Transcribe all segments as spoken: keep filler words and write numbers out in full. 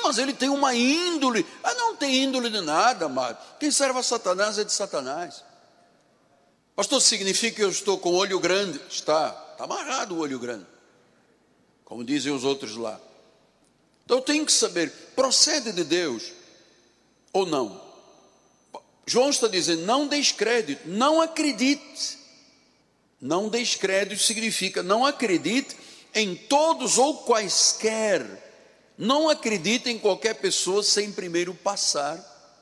mas ele tem uma índole. Ah, não tem índole de nada, amado. Quem serve a Satanás é de Satanás. Pastor, significa que eu estou com o olho grande? Está, está amarrado o olho grande, como dizem os outros lá. Então eu tenho que saber, procede de Deus ou não? João está dizendo, não deis crédito, não acredite. Não deis crédito significa, não acredite em todos ou quaisquer. Não acredite em qualquer pessoa sem primeiro passar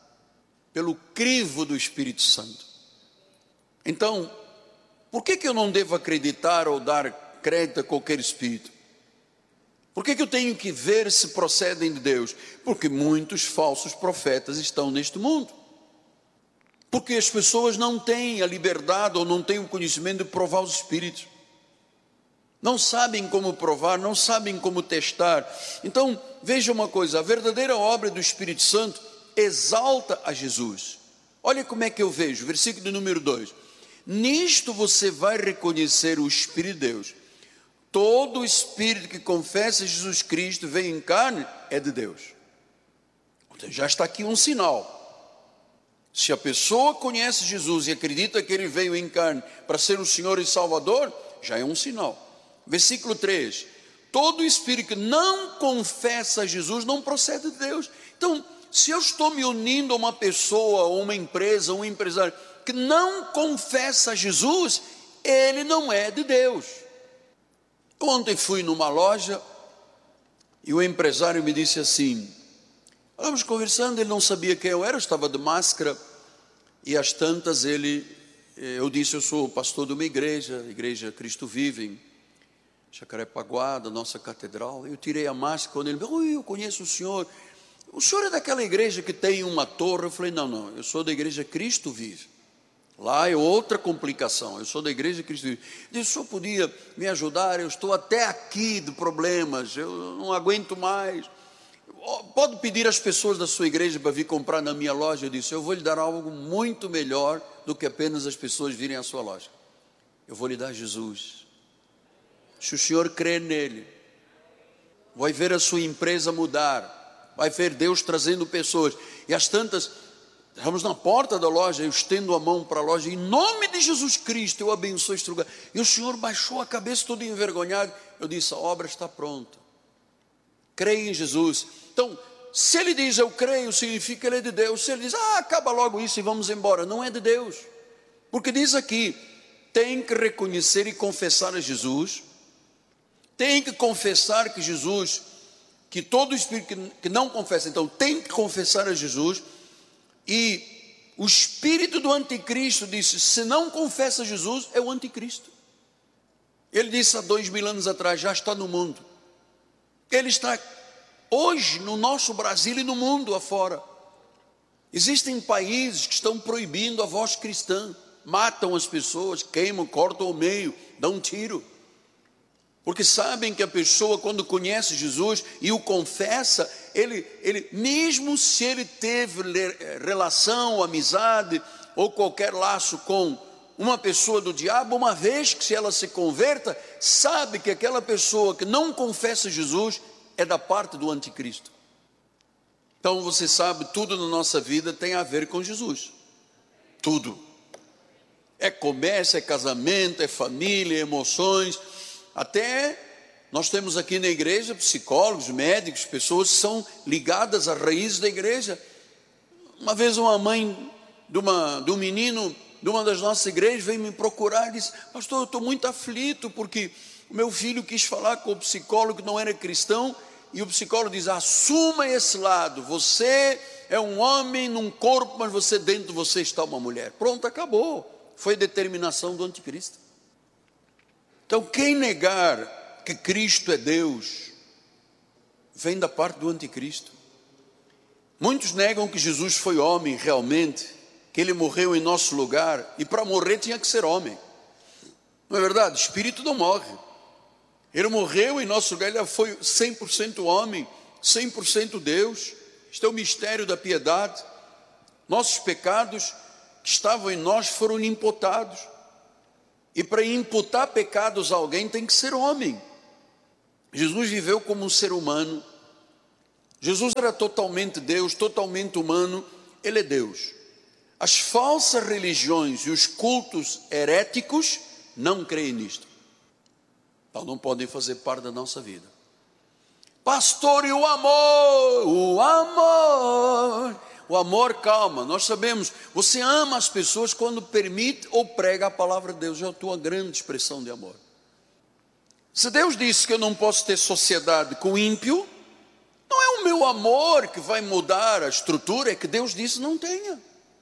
pelo crivo do Espírito Santo. Então, por que que eu não devo acreditar ou dar crédito a qualquer espírito? Por que que eu tenho que ver se procedem de Deus? Porque muitos falsos profetas estão neste mundo. Porque as pessoas não têm a liberdade ou não têm o conhecimento de provar os espíritos. Não sabem como provar, não sabem como testar. Então, veja uma coisa, a verdadeira obra do Espírito Santo exalta a Jesus. Olha como é que eu vejo, versículo número dois. Nisto você vai reconhecer o Espírito de Deus. Todo espírito que confessa Jesus Cristo veio em carne é de Deus. Então, já está aqui um sinal. Se a pessoa conhece Jesus e acredita que ele veio em carne para ser o Senhor e Salvador, já é um sinal. Versículo três. Todo espírito que não confessa Jesus não procede de Deus. Então, se eu estou me unindo a uma pessoa, ou uma empresa, um empresário que não confessa Jesus, ele não é de Deus. Ontem fui numa loja e o empresário me disse assim, estávamos conversando, ele não sabia quem eu era, eu estava de máscara, e às tantas ele, eu disse, eu sou pastor de uma igreja, Igreja Cristo Vive, em Jacarepaguá, da nossa catedral. Eu tirei a máscara, quando ele me disse, ui, eu conheço o senhor, o senhor é daquela igreja que tem uma torre? Eu falei, não, não, eu sou da Igreja Cristo Vive. Lá é outra complicação, eu sou da Igreja Cristo Vive. Ele disse, o senhor podia me ajudar, eu estou até aqui de problemas, eu não aguento mais. Pode pedir às pessoas da sua igreja para vir comprar na minha loja? Eu disse, eu vou lhe dar algo muito melhor do que apenas as pessoas virem à sua loja. Eu vou lhe dar Jesus. Se o senhor crer nele, vai ver a sua empresa mudar, vai ver Deus trazendo pessoas. E às tantas, estamos na porta da loja, eu estendo a mão para a loja, em nome de Jesus Cristo, eu abençoo este lugar. E o senhor baixou a cabeça todo envergonhado. Eu disse, a obra está pronta. Creia em Jesus. Então, se ele diz eu creio, significa que ele é de Deus. Se ele diz, ah, acaba logo isso e vamos embora, não é de Deus. Porque diz aqui, tem que reconhecer e confessar a Jesus, tem que confessar que Jesus, que todo espírito que, que não confessa, então tem que confessar a Jesus. E o espírito do anticristo disse, se não confessa Jesus, é o anticristo. Ele disse há dois mil anos atrás, já está no mundo. Ele está hoje no nosso Brasil e no mundo afora. Existem países que estão proibindo a voz cristã, matam as pessoas, queimam, cortam ao meio, dão um tiro, porque sabem que a pessoa, quando conhece Jesus e o confessa, ele, ele mesmo se ele teve relação, amizade ou qualquer laço com uma pessoa do diabo, uma vez que se ela se converta, sabe que aquela pessoa que não confessa Jesus é da parte do anticristo. Então você sabe, tudo na nossa vida tem a ver com Jesus. Tudo. É comércio, é casamento, é família, é emoções. Até nós temos aqui na igreja psicólogos, médicos, pessoas que são ligadas às raízes da igreja. Uma vez uma mãe de, uma, de um menino de uma das nossas igrejas veio me procurar e disse, pastor, eu estou muito aflito porque o meu filho quis falar com o psicólogo que não era cristão, e o psicólogo diz, assuma esse lado, você é um homem num corpo, mas você dentro de você está uma mulher. Pronto, acabou. Foi determinação do anticristo. Então quem negar que Cristo é Deus, vem da parte do anticristo. Muitos negam que Jesus foi homem realmente, que ele morreu em nosso lugar, e para morrer tinha que ser homem. Não é verdade? Espírito não morre. Ele morreu em nosso lugar, ele foi cem por cento homem, cem por cento Deus. Este é o mistério da piedade. Nossos pecados que estavam em nós foram imputados. E para imputar pecados a alguém tem que ser homem. Jesus viveu como um ser humano, Jesus era totalmente Deus, totalmente humano, ele é Deus. As falsas religiões e os cultos heréticos não creem nisto. Então não podem fazer parte da nossa vida. Pastor, e o amor? O amor. O amor, calma, nós sabemos, você ama as pessoas quando permite ou prega a palavra de Deus, é a tua grande expressão de amor. Se Deus disse que eu não posso ter sociedade com ímpio, não é o meu amor que vai mudar a estrutura, é que Deus disse não tenha.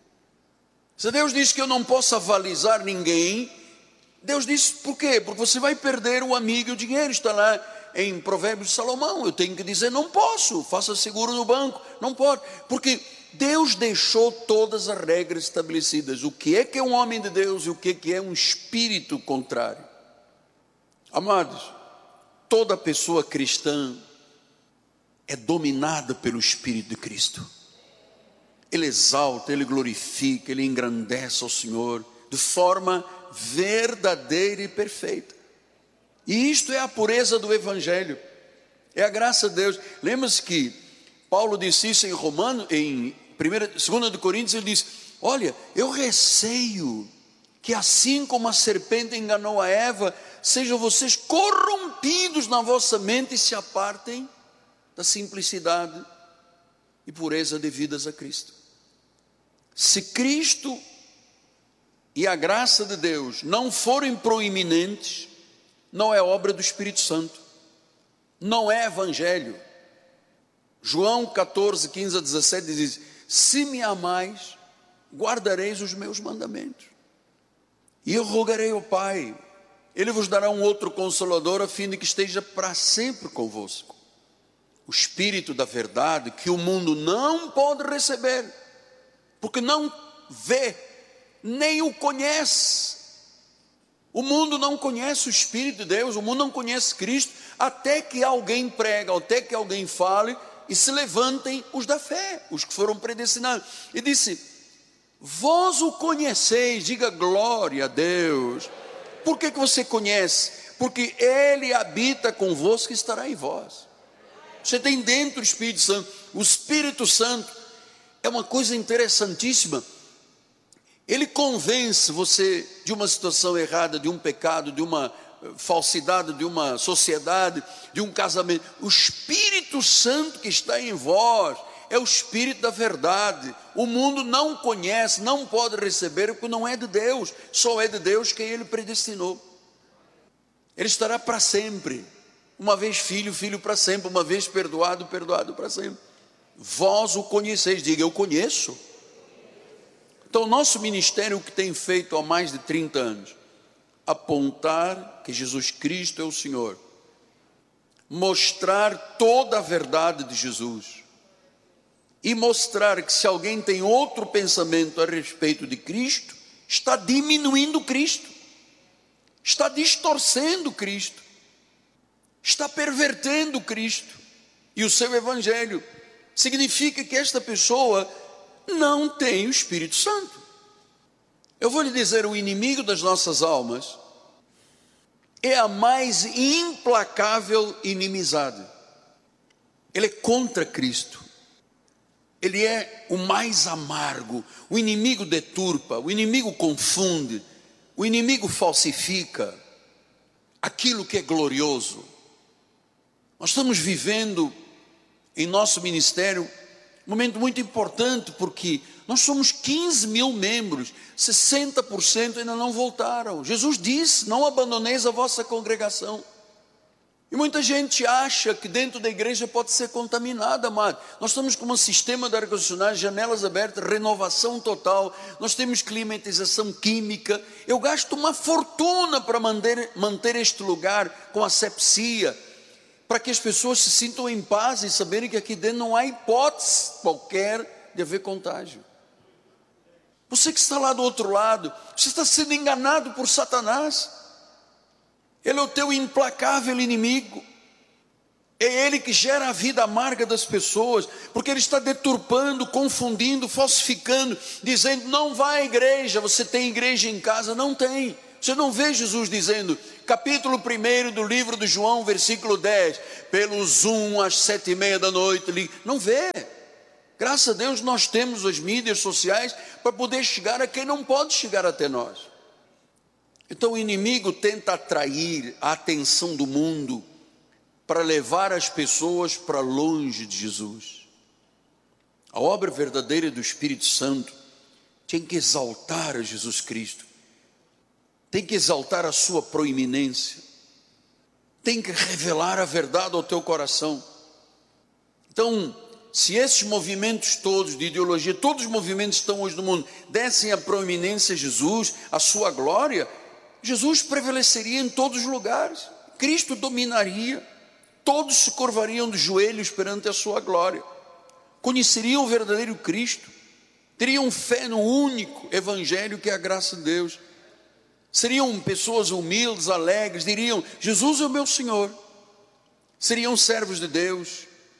Se Deus disse que eu não posso avalizar ninguém, Deus disse por quê? Porque você vai perder o amigo e o dinheiro, está lá em Provérbios de Salomão, eu tenho que dizer não posso, faça seguro no banco, não pode, porque Deus deixou todas as regras estabelecidas, o que é que é um homem de Deus e o que é que é um espírito contrário. Amados, toda pessoa cristã é dominada pelo Espírito de Cristo. Ele exalta, ele glorifica, ele engrandece ao Senhor de forma verdadeira e perfeita. E isto é a pureza do Evangelho, é a graça de Deus. Lembra-se que Paulo disse isso em Romano, em primeira, segunda de Coríntios, ele diz: olha, eu receio que assim como a serpente enganou a Eva, sejam vocês corrompidos na vossa mente e se apartem da simplicidade e pureza devidas a Cristo. Se Cristo e a graça de Deus não forem proeminentes, não é obra do Espírito Santo, não é evangelho. João catorze, quinze a dezessete diz: se me amais, guardareis os meus mandamentos. E eu rogarei ao Pai, Ele vos dará um outro Consolador, a fim de que esteja para sempre convosco. O Espírito da verdade, que o mundo não pode receber, porque não vê, nem o conhece. O mundo não conhece o Espírito de Deus, o mundo não conhece Cristo, até que alguém prega, até que alguém fale, e se levantem os da fé, os que foram predestinados. E disse: vós o conheceis, diga glória a Deus. Por que que você conhece? Porque Ele habita convosco e estará em vós. Você tem dentro o Espírito Santo. O Espírito Santo é uma coisa interessantíssima. Ele convence você de uma situação errada, de um pecado, de uma falsidade, de uma sociedade, de um casamento. O Espírito Santo que está em vós é o Espírito da verdade. O mundo não conhece, não pode receber, porque não é de Deus. Só é de Deus quem Ele predestinou. Ele estará para sempre. Uma vez filho, filho para sempre. Uma vez perdoado, perdoado para sempre. Vós o conheceis, diga eu conheço. Então, nosso ministério, o que tem feito há mais de trinta anos? Apontar que Jesus Cristo é o Senhor. Mostrar toda a verdade de Jesus. E mostrar que se alguém tem outro pensamento a respeito de Cristo, está diminuindo Cristo. Está distorcendo Cristo. Está pervertendo Cristo. E o seu Evangelho. Significa que esta pessoa não tem o Espírito Santo. Eu vou lhe dizer, o inimigo das nossas almas é a mais implacável inimizade. Ele é contra Cristo. Ele é o mais amargo. O inimigo deturpa, o inimigo confunde, o inimigo falsifica aquilo que é glorioso. Nós estamos vivendo em nosso ministério um momento muito importante, porque nós somos quinze mil membros, sessenta por cento ainda não voltaram. Jesus disse: não abandoneis a vossa congregação. E muita gente acha que dentro da igreja pode ser contaminada, amado. Nós estamos com um sistema de ar-condicionado, janelas abertas, renovação total. Nós temos climatização química. Eu gasto uma fortuna para manter, manter este lugar com asepsia, para que as pessoas se sintam em paz e saberem que aqui dentro não há hipótese qualquer de haver contágio. Você que está lá do outro lado, você está sendo enganado por Satanás. Ele é o teu implacável inimigo. É ele que gera a vida amarga das pessoas, porque ele está deturpando, confundindo, falsificando, dizendo: não vá à igreja, você tem igreja em casa. Não tem. Você não vê Jesus dizendo, capítulo primeiro do livro de João, versículo dez, pelo Zoom às sete e meia da noite, não vê. Graças a Deus nós temos as mídias sociais para poder chegar a quem não pode chegar até nós. Então o inimigo tenta atrair a atenção do mundo para levar as pessoas para longe de Jesus. A obra verdadeira do Espírito Santo tem que exaltar a Jesus Cristo, tem que exaltar a sua proeminência, tem que revelar a verdade ao teu coração. Então, se esses movimentos todos de ideologia, todos os movimentos que estão hoje no mundo, dessem a proeminência a Jesus, a sua glória, Jesus prevaleceria em todos os lugares, Cristo dominaria, todos se curvariam de joelhos perante a sua glória, conheceriam o verdadeiro Cristo, teriam fé no único evangelho que é a graça de Deus, seriam pessoas humildes, alegres, diriam, Jesus é o meu Senhor, seriam servos de Deus,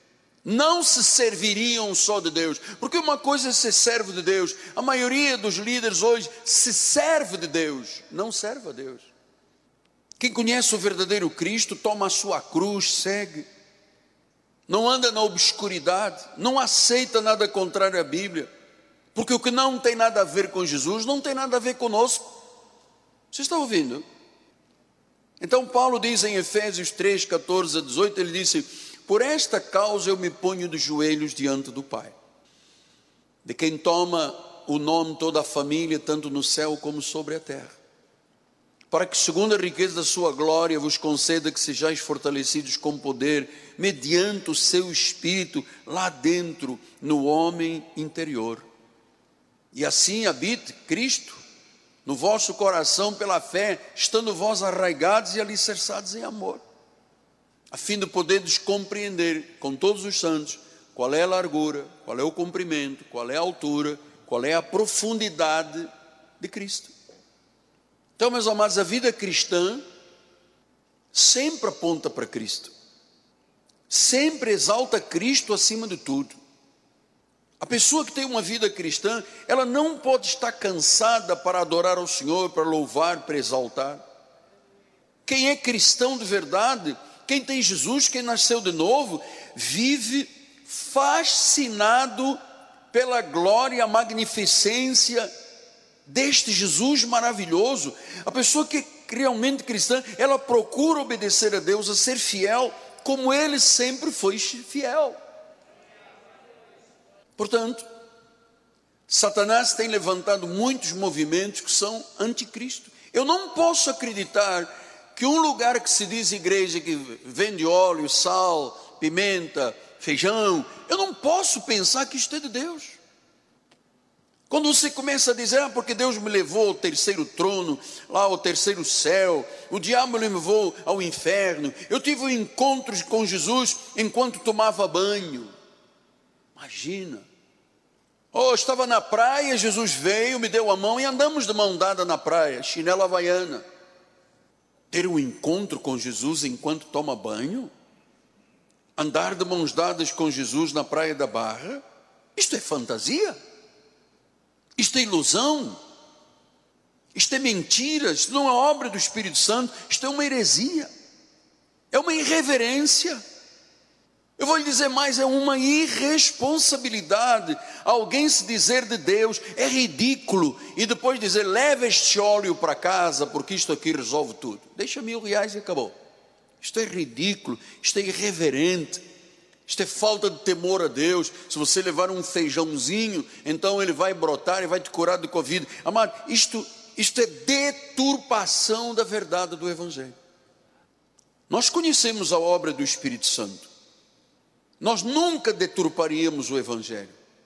não se serviriam só de Deus, porque uma coisa é ser servo de Deus, a maioria dos líderes hoje se serve de Deus, não serve a Deus. Quem conhece o verdadeiro Cristo, toma a sua cruz, segue, não anda na obscuridade, não aceita nada contrário à Bíblia, porque o que não tem nada a ver com Jesus, não tem nada a ver conosco. Você está ouvindo? Então Paulo diz em Efésios três, catorze a dezoito, ele disse, por esta causa eu me ponho de joelhos diante do Pai, de quem toma o nome toda a família, tanto no céu como sobre a terra, para que segundo a riqueza da sua glória vos conceda que sejais fortalecidos com poder, mediante o seu Espírito, lá dentro, no homem interior, e assim habite Cristo no vosso coração pela fé, estando vós arraigados e alicerçados em amor, a fim de poderdes compreender com todos os santos qual é a largura, qual é o comprimento, qual é a altura, qual é a profundidade de Cristo. Então, meus amados, a vida cristã sempre aponta para Cristo, sempre exalta Cristo acima de tudo. A pessoa que tem uma vida cristã, ela não pode estar cansada para adorar ao Senhor, para louvar, para exaltar. Quem é cristão de verdade, quem tem Jesus, quem nasceu de novo, vive fascinado pela glória e a magnificência deste Jesus maravilhoso. A pessoa que é realmente cristã, ela procura obedecer a Deus, a ser fiel, como Ele sempre foi fiel. Portanto, Satanás tem levantado muitos movimentos que são anticristo. Eu não posso acreditar que um lugar que se diz igreja, que vende óleo, sal, pimenta, feijão, eu não posso pensar que isto é de Deus. Quando você começa a dizer, ah, porque Deus me levou ao terceiro trono, lá ao terceiro céu, o diabo me levou ao inferno, eu tive encontros com Jesus enquanto tomava banho. Imagina, oh, estava na praia, Jesus veio, me deu a mão e andamos de mão dada na praia, chinela havaiana. Ter um encontro com Jesus enquanto toma banho, andar de mãos dadas com Jesus na praia da Barra, isto é fantasia, isto é ilusão, isto é mentira, isto não é obra do Espírito Santo, isto é uma heresia, é uma irreverência. Eu vou lhe dizer mais, é uma irresponsabilidade alguém se dizer de Deus, é ridículo, e depois dizer, leva este óleo para casa, porque isto aqui resolve tudo, deixa mil reais e acabou. Isto é ridículo, isto é irreverente, isto é falta de temor a Deus. Se você levar um feijãozinho, então ele vai brotar e vai te curar de Covid. Amado, isto, isto é deturpação da verdade do Evangelho. Nós conhecemos a obra do Espírito Santo, nós nunca deturparíamos o Evangelho.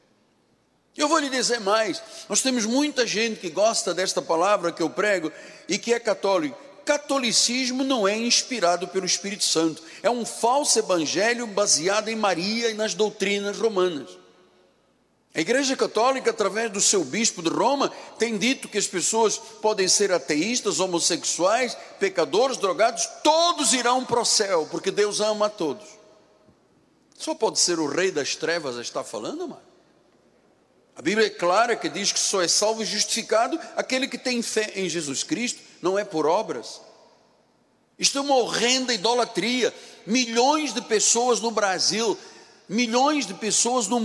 Eu vou lhe dizer mais, nós temos muita gente que gosta desta palavra que eu prego e que é católico. Catolicismo não é inspirado pelo Espírito Santo, é um falso evangelho baseado em Maria e nas doutrinas romanas. A Igreja Católica, através do seu bispo de Roma, tem dito que as pessoas podem ser ateístas, homossexuais, pecadores, drogados, todos irão para o céu, porque Deus ama a todos. Só pode ser o rei das trevas a estar falando, mano. A Bíblia é clara que diz que só é salvo e justificado aquele que tem fé em Jesus Cristo. não é por obras. Isto é uma horrenda idolatria. Milhões de pessoas no Brasil, milhões de pessoas no